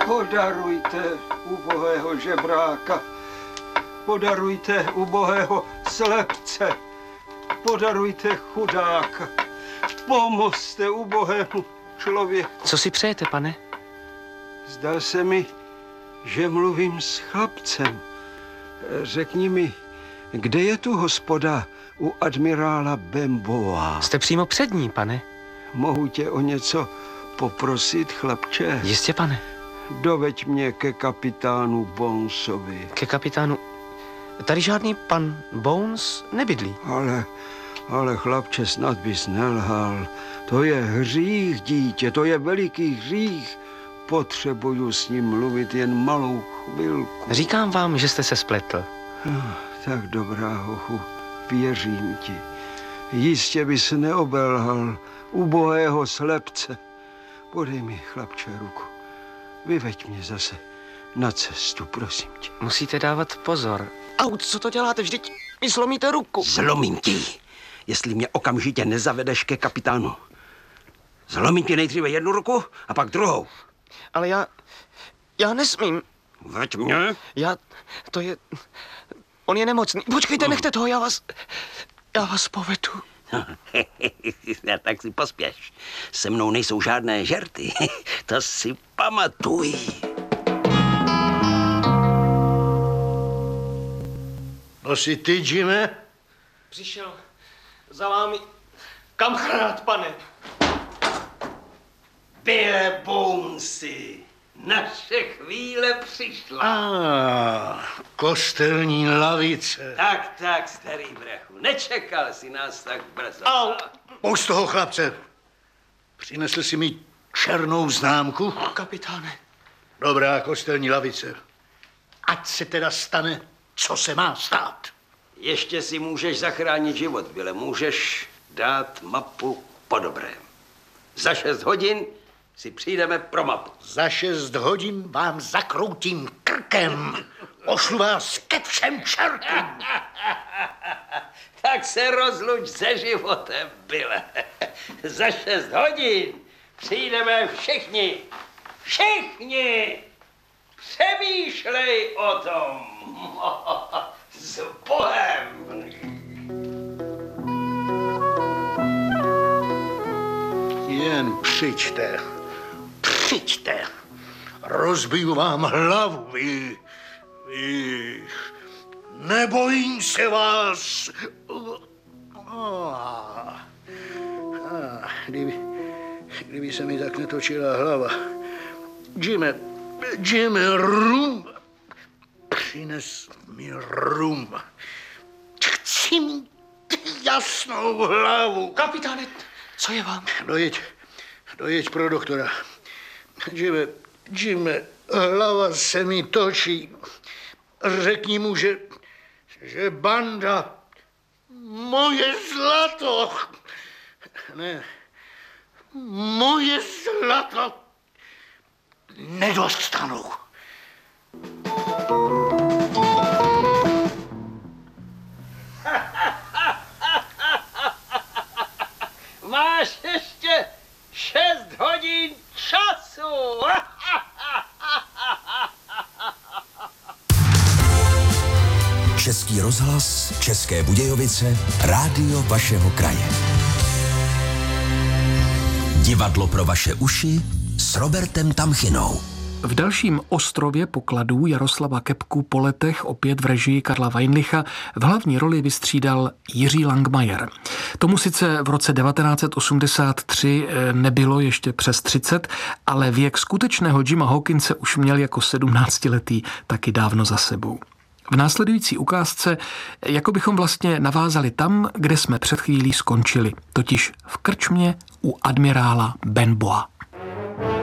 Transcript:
Podarujte ubohého žebráka, podarujte ubohého slepce, podarujte chudáka, pomozte ubohému člověku. Co si přejete, pane? Zdá se mi, že mluvím s chlapcem. Řekni mi, kde je tu hospoda u admirála Benboa? Jste přímo před ní, pane. Mohu tě o něco poprosit, chlapče? Jistě, pane. Doveď mě ke kapitánu Bonesovi. Ke kapitánu? Tady žádný pan Bones nebydlí. Ale chlapče, snad bys nelhal. To je hřích, dítě, to je veliký hřích. Potřebuju s ním mluvit jen malou chvilku. Říkám vám, že jste se spletl. Tak dobrá, hochu, věřím ti. Jistě bys neobelhal ubohého slepce. Podej mi, chlapče, ruku. Vyveď mě zase na cestu, prosím tě. Musíte dávat pozor. Au, co to děláte? Vždyť mi zlomíte ruku. Zlomím ti, jestli mě okamžitě nezavedeš ke kapitánu. Zlomím ti nejdříve jednu ruku a pak druhou. Ale já nesmím. Veď mě. On je nemocný. Počkejte, nechte toho, já vás povedu. Tak si pospěš. Se mnou nejsou žádné žerty. To si pamatuj. To jsi ty, Jime? Přišel za vámi kamarád, pane. Byle Bonesi, naše chvíle přišla. Kostelní lavice. Tak, starý brechu, nečekal si nás tak brzo. Au. Pojď z toho, chlapce. Přinesl si mi černou známku? Kapitáne. Dobrá, kostelní lavice. Ať se teda stane, co se má stát. Ještě si můžeš zachránit život, Byle, můžeš dát mapu po dobrém. Za 6 hodin si přijdeme pro mapu. Za 6 hodin vám zakroutím krkem. Pošlu vás ke všem čertům. Tak se rozluč se životem, Byle. Za 6 hodin přijdeme všichni. Všichni! Přemýšlej o tom. S Bohem. Jen přijďte. Rozbiju vám hlavu, vy. Nebojím se vás. Kdyby se mi tak netočila hlava. Jime, rum. Přines mi rum. Chci mít jasnou hlavu. Kapitáne, co je vám? Dojeď pro doktora. Jime, hlava se mi točí. Řekni mu, že banda moje zlato. Ne, moje zlato nedostanu. Máš ještě 6 hodin času. Český rozhlas, České Budějovice, rádio vašeho kraje. Divadlo pro vaše uši s Robertem Tamchinou. V dalším ostrově pokladů Jaroslava Kepku po letech opět v režii Karla Weinlicha v hlavní roli vystřídal Jiří Langmajer. Tomu sice v roce 1983 nebylo ještě přes 30, ale věk skutečného Jima Hawkinse už měl jako 17letý taky dávno za sebou. V následující ukázce jako bychom vlastně navázali tam, kde jsme před chvílí skončili, totiž v krčmě u admirála Benboa.